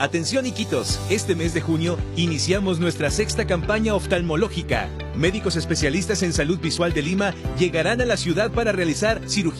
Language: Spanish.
Atención Iquitos, este mes de junio iniciamos nuestra sexta campaña oftalmológica. Médicos especialistas en salud visual de Lima llegarán a la ciudad para realizar cirugía